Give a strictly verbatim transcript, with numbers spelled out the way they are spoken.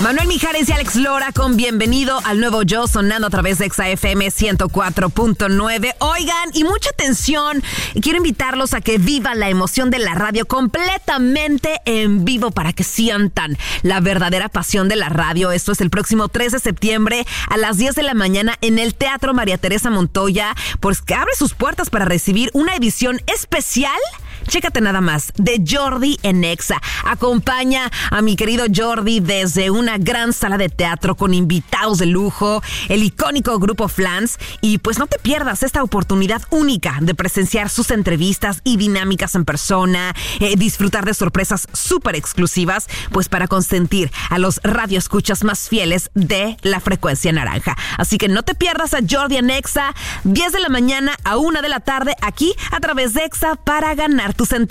Manuel Mijares y Alex Lora con Bienvenido al Nuevo Yo, sonando a través de Exa F M ciento cuatro punto nueve. Oigan, y mucha atención, quiero invitarlos a que vivan la emoción de la radio completamente en vivo para que sientan la verdadera pasión de la radio. Esto es el próximo tres de septiembre a las diez de la mañana en el Teatro María Teresa Montoya, pues que abre sus puertas para recibir una edición especial. Chécate nada más, de Jordi en Exa. Acompaña a mi querido Jordi desde una gran sala de teatro con invitados de lujo, el icónico grupo Flans. Y pues no te pierdas esta oportunidad única de presenciar sus entrevistas y dinámicas en persona, eh, disfrutar de sorpresas súper exclusivas, pues para consentir a los radioescuchas más fieles de la frecuencia naranja. Así que no te pierdas a Jordi en Exa, diez de la mañana a una de la tarde, aquí a través de Exa, para ganar tus entradas.